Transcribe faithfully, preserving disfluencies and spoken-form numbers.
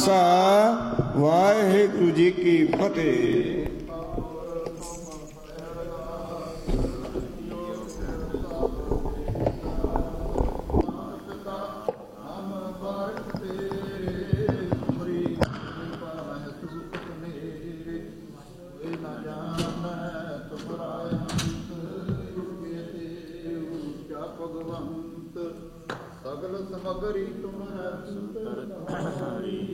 ਵਾਹਿਗੁਰੂ ਜੀ ਕੀ ਫਤਿਹ। ਭਗਵੰਤ ਸਗਲ ਸਮਗਰੀ ਤੁਮਰੈ